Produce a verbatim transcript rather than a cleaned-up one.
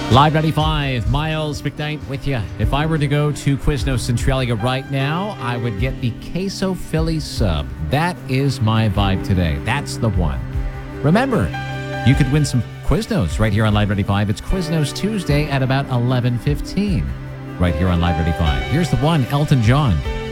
Live ninety-five, Miles McKnight with you. If I were to go to Quiznos Centralia right now, I would get the Queso Philly sub. That is my vibe today. That's the one. Remember, you could win some Quiznos right here on Live ninety-five. It's Quiznos Tuesday at about eleven fifteen right here on Live ninety-five. Here's the one, Elton John.